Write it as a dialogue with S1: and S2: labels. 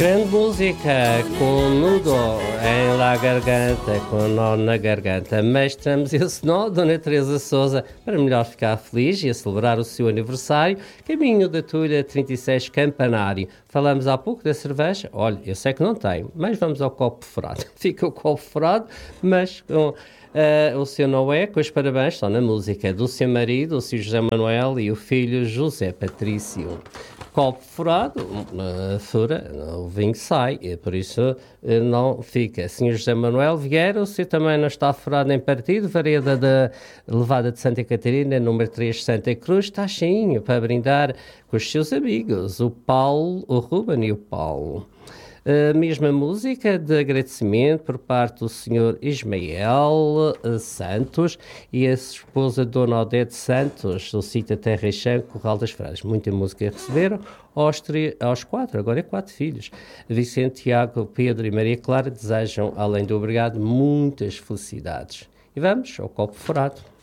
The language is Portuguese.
S1: Grande música, com nudo em la garganta, com nó na garganta. Mestramos esse nó, Dona Teresa Sousa, para melhor ficar feliz e a celebrar o seu aniversário. Caminho da Tulha 36 Campanário. Falamos há pouco da cerveja. Olha, eu sei que não tenho, mas vamos ao copo furado. Fica o copo furado, mas com... o seu Noé, com os parabéns, estão na música do seu marido, o seu José Manuel e o filho José Patrício. Copo furado, fura, o vinho sai, e por isso não fica. Senhor José Manuel Vieira, o seu também não está furado nem partido, Vareda da Levada de Santa Catarina, número 3 Santa Cruz, está cheinho para brindar com os seus amigos, o Paulo, o Ruben e o Paulo. A mesma música de agradecimento por parte do Sr. Ismael Santos e a esposa Dona Odete Santos, do sítio Terra e Chão, Corral das Frades. Muita música receberam aos 4, agora é 4 filhos. Vicente, Tiago, Pedro e Maria Clara desejam, além do obrigado, muitas felicidades. E vamos ao copo furado.